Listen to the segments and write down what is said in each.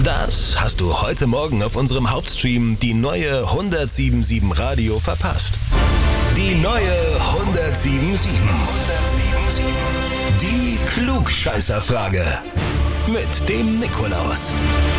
Das hast du heute Morgen auf unserem Hauptstream Die neue 107.7 Radio verpasst. Die neue 107.7. Die Klugscheißerfrage. Mit dem Nikolaus.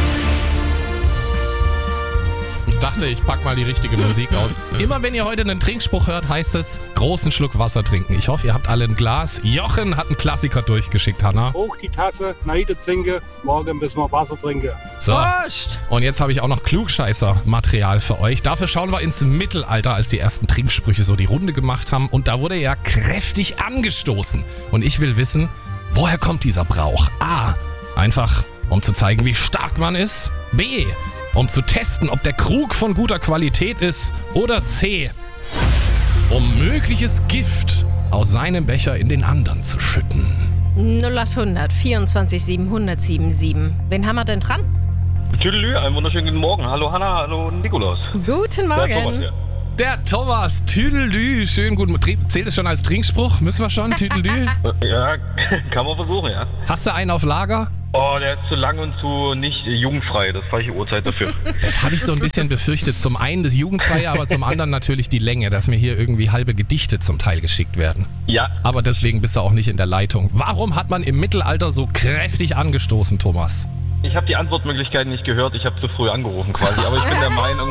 Ich dachte, ich pack mal die richtige Musik aus. Immer wenn ihr heute einen Trinkspruch hört, heißt es, großen Schluck Wasser trinken. Ich hoffe, ihr habt alle ein Glas. Jochen hat einen Klassiker durchgeschickt, Hanna. Hoch die Tasse, Neide trinke, morgen müssen wir Wasser trinken. So, Prost! und jetzt habe ich auch noch Klugscheißer-Material für euch. Dafür schauen wir ins Mittelalter, als die ersten Trinksprüche so die Runde gemacht haben. Und da wurde ja kräftig angestoßen. Und ich will wissen, woher kommt dieser Brauch? A, einfach um zu zeigen, wie stark man ist. B, um zu testen, ob der Krug von guter Qualität ist. Oder C, um mögliches Gift aus seinem Becher in den anderen zu schütten. 0800 24 707 Wen haben wir denn dran? Tüdelü, einen wunderschönen guten Morgen. Hallo Hanna, hallo Nikolaus. Guten Der Thomas Morgen. hier. Der Thomas, Tüdeldü, schön gut. Zählt es schon als Trinkspruch? Müssen wir schon, Tüdeldü? Ja, kann man versuchen, ja. Hast du einen auf Lager? Oh, der ist zu lang und zu nicht jugendfrei. Das ist falsche Uhrzeit dafür. Das habe ich so ein bisschen befürchtet. Zum einen das Jugendfreie, aber zum anderen natürlich die Länge, dass mir hier irgendwie halbe Gedichte zum Teil geschickt werden. Ja, Aber deswegen bist du auch nicht in der Leitung. Warum hat man im Mittelalter so kräftig angestoßen, Thomas? ich habe die Antwortmöglichkeiten nicht gehört. Ich habe zu früh angerufen quasi. Aber ich bin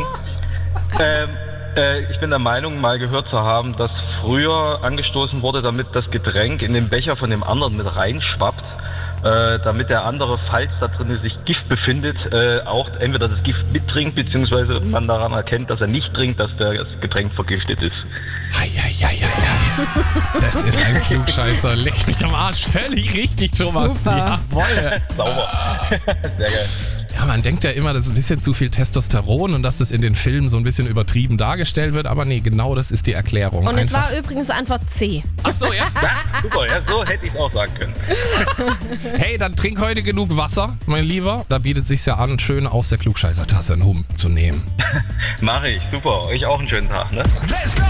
der Meinung, mal gehört zu haben, dass früher angestoßen wurde, damit das Getränk in den Becher von dem anderen mit reinschwappt. Damit der andere, falls da drin sich Gift befindet, auch entweder das Gift mittrinkt, beziehungsweise man daran erkennt, dass er nicht trinkt, dass das Getränk vergiftet ist. Eieieiei. Das ist ein Klugscheißer. Leck mich am Arsch. Völlig richtig, Thomas. Super. Jawohl. Sauber. Sehr geil. Ja, man denkt ja immer, das ist ein bisschen zu viel Testosteron und dass das in den Filmen so ein bisschen übertrieben dargestellt wird. Aber nee, genau das ist die Erklärung. Und es Einfach. war übrigens Antwort C. Ach so, ja. Ja, super, ja, so hätte ich es auch sagen können. Hey, dann trink heute genug Wasser, mein Lieber. Da bietet sich's ja an, schön aus der Klugscheißertasse einen Hum zu nehmen. Mache ich, super. Euch auch einen schönen Tag, ne?